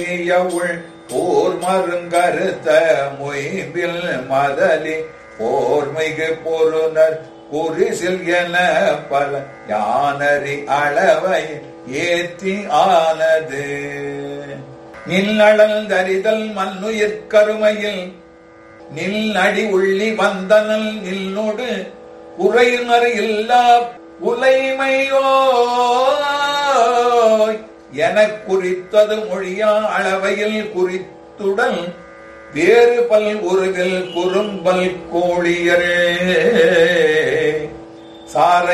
போர் மருங்கருத்த மொய்பில் மதலி போர்மிகு பொருணர் குறிசில் என பல யானறி அளவை ஏத்தி ஆனது. நில்லடல் தரிதல் மண்ணுயிர் கருமையில் நில் அடி உள்ளி வந்தனல் நில்லோடு உரையுணர் இல்லா உலைமையோ எனக் குறித்தது மொழியா அளவையில் குறித்துடன் வேறு பல் உருவில் குறும்பல் கோழியரே சாரை